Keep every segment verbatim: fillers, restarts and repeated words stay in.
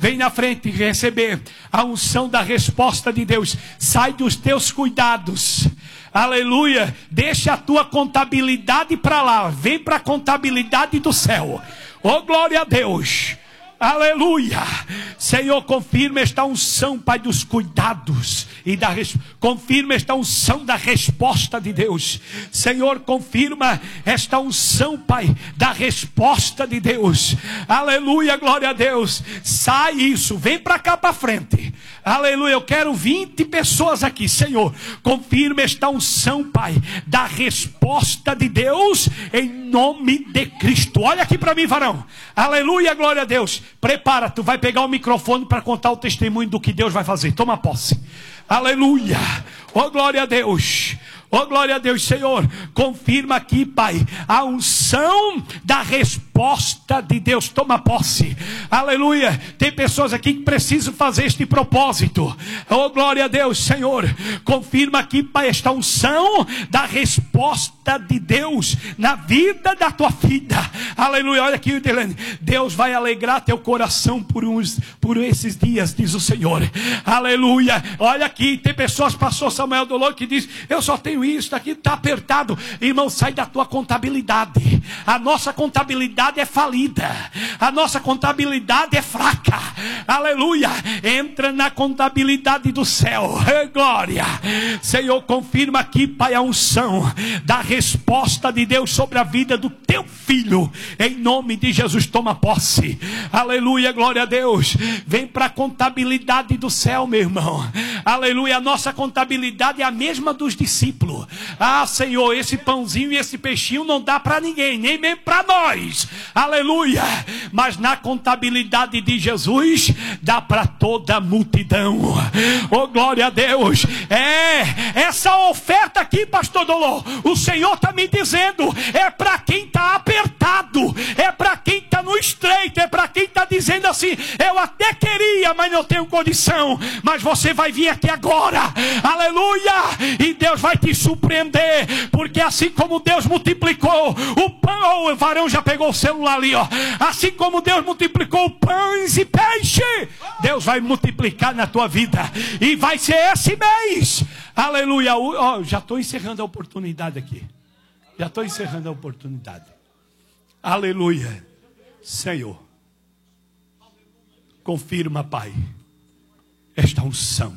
Vem na frente receber a unção da resposta de Deus. Sai dos teus cuidados. Aleluia. Deixa a tua contabilidade para lá. Vem para a contabilidade do céu. Oh, glória a Deus. Aleluia. Senhor, confirma esta unção, Pai, dos cuidados e da res... confirma esta unção da resposta de Deus. Senhor, confirma esta unção, Pai, da resposta de Deus. Aleluia, glória a Deus. Sai isso, vem para cá para frente. Aleluia, eu quero vinte pessoas aqui. Senhor, confirma esta unção, Pai, da resposta de Deus, em nome de Cristo. Olha aqui para mim, varão. Aleluia, glória a Deus. Prepara, tu vai pegar o microfone para contar o testemunho do que Deus vai fazer. Toma posse. Aleluia. Oh, glória a Deus. Oh, glória a Deus, Senhor. Confirma aqui, Pai, a unção da resposta de Deus. Toma posse. Aleluia. Tem pessoas aqui que precisam fazer este propósito. Oh, glória a Deus, Senhor. Confirma aqui, Pai, esta unção da resposta de Deus na vida da tua filha. Aleluia. Olha aqui, Delane. Deus vai alegrar teu coração por uns, por esses dias, diz o Senhor. Aleluia. Olha aqui, tem pessoas, pastor Samuel Dolor, que diz: eu só tenho isso, aqui está apertado. Irmão, sai da tua contabilidade. A nossa contabilidade é falida. A nossa contabilidade é fraca. Aleluia. Entra na contabilidade do céu. Glória. Senhor, confirma aqui, Pai, a unção da resposta de Deus sobre a vida do teu filho. Em nome de Jesus, toma posse. Aleluia, glória a Deus. Vem para a contabilidade do céu, meu irmão. Aleluia. A nossa contabilidade é a mesma dos discípulos. Ah, Senhor, esse pãozinho e esse peixinho não dá para ninguém, nem mesmo para nós. Aleluia. Mas na contabilidade de Jesus dá para toda a multidão. Oh, glória a Deus. É, essa oferta aqui, pastor Dolor, o Senhor está me dizendo, é para quem está apertado, é para quem está no estreito, é para quem está dizendo assim: eu até queria, mas não tenho condição. Mas você vai vir aqui agora. Aleluia. E Deus vai te surpreender, porque assim como Deus multiplicou o pão, o varão já pegou o celular ali, ó. Assim como Deus multiplicou pães e peixe, Deus vai multiplicar na tua vida, e vai ser esse mês. Aleluia. Ó, já estou encerrando a oportunidade aqui. Já estou encerrando a oportunidade. Aleluia. Senhor, confirma, Pai, esta unção.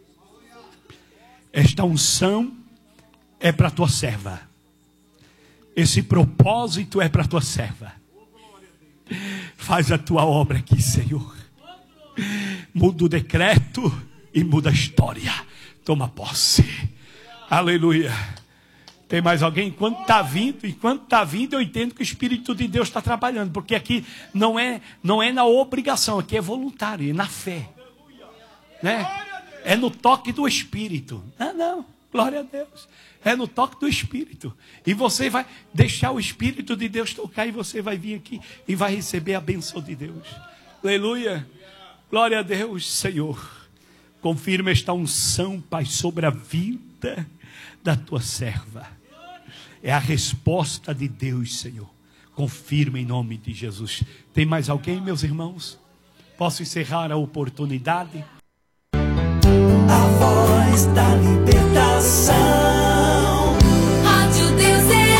Esta unção é para a tua serva. Esse propósito é para a tua serva. Faz a tua obra aqui, Senhor. Muda o decreto e muda a história. Toma posse. Aleluia. Tem mais alguém? Enquanto está vindo, enquanto está vindo, eu entendo que o Espírito de Deus está trabalhando. Porque aqui não é, não é na obrigação, aqui é voluntário, é na fé. Né? É no toque do Espírito. Não, não. Glória a Deus. É no toque do Espírito. E você vai deixar o Espírito de Deus tocar, e você vai vir aqui e vai receber a bênção de Deus. Aleluia. Glória a Deus, Senhor. Confirma esta unção, Pai, sobre a vida da tua serva. É a resposta de Deus, Senhor. Confirma em nome de Jesus. Tem mais alguém, meus irmãos? Posso encerrar a oportunidade? A voz da libertação. Rádio Deus é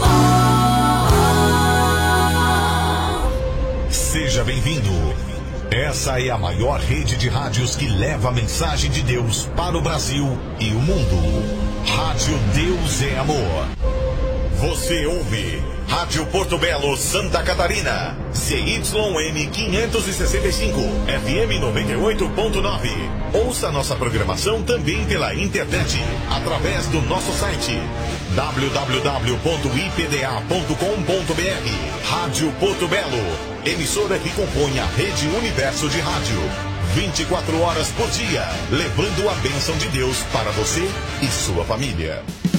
amor. Seja bem-vindo. Essa é a maior rede de rádios que leva a mensagem de Deus para o Brasil e o mundo. Rádio Deus é amor. Você ouve Rádio Porto Belo, Santa Catarina, C Y M quinhentos e sessenta e cinco, F M noventa e oito ponto nove. Ouça nossa programação também pela internet, através do nosso site w w w ponto i p d a ponto com ponto b r. Rádio Porto Belo, emissora que compõe a Rede Universo de Rádio. vinte e quatro horas por dia, levando a bênção de Deus para você e sua família.